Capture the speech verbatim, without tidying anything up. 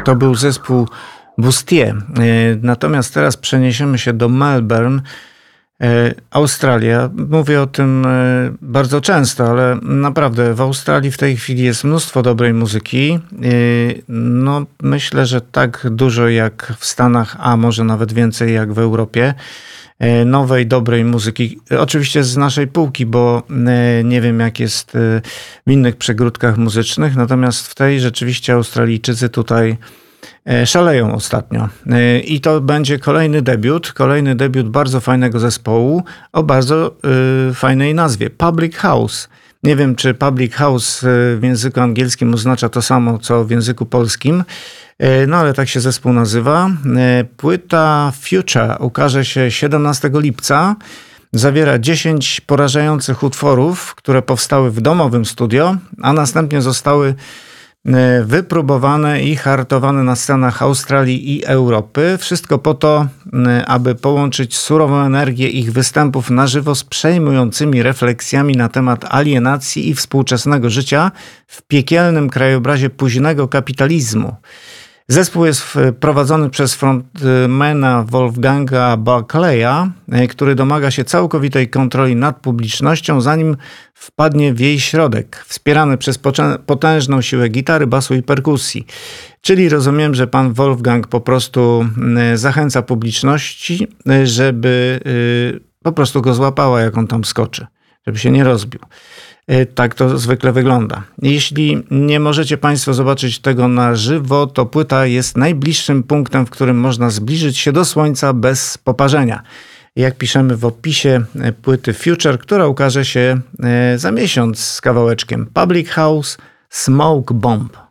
To był zespół Bustier. Natomiast teraz przeniesiemy się do Melbourne, Australia. Mówię o tym bardzo często, ale naprawdę w Australii w tej chwili jest mnóstwo dobrej muzyki. No, myślę, że tak dużo jak w Stanach, a może nawet więcej jak w Europie. Nowej, dobrej muzyki. Oczywiście z naszej półki, bo nie wiem jak jest w innych przegródkach muzycznych, natomiast w tej rzeczywiście Australijczycy tutaj szaleją ostatnio. I to będzie kolejny debiut, kolejny debiut bardzo fajnego zespołu o bardzo y, fajnej nazwie. Public House. Nie wiem, czy Public House w języku angielskim oznacza to samo, co w języku polskim, no ale tak się zespół nazywa. Płyta Future ukaże się siedemnastego lipca. Zawiera dziesięć porażających utworów, które powstały w domowym studio, a następnie zostały wypróbowane i hartowane na scenach Australii i Europy. Wszystko po to, aby połączyć surową energię ich występów na żywo z przejmującymi refleksjami na temat alienacji i współczesnego życia w piekielnym krajobrazie późnego kapitalizmu. Zespół jest prowadzony przez frontmana Wolfganga Barclaya, który domaga się całkowitej kontroli nad publicznością, zanim wpadnie w jej środek, wspierany przez potężną siłę gitary, basu i perkusji. Czyli rozumiem, że pan Wolfgang po prostu zachęca publiczności, żeby po prostu go złapała, jak on tam skoczy, żeby się nie rozbił. Tak to zwykle wygląda. Jeśli nie możecie Państwo zobaczyć tego na żywo, to płyta jest najbliższym punktem, w którym można zbliżyć się do słońca bez poparzenia. Jak piszemy w opisie płyty Future, która ukaże się za miesiąc z kawałeczkiem Public House Smoke Bomb.